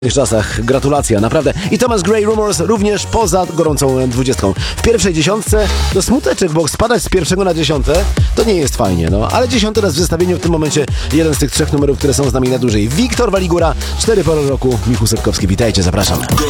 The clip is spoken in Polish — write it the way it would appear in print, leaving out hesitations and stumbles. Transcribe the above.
W tych czasach gratulacja, naprawdę. I Thomas Gray Rumors również poza gorącą 20. W pierwszej dziesiątce to smuteczek, bo spadać z pierwszego na 10 to nie jest fajnie, no. Ale 10 raz w zestawieniu w tym momencie jeden z tych trzech numerów, które są z nami na dłużej. Wiktor Waligura, 4 pory roku, Michał Setkowski. Witajcie, zapraszam.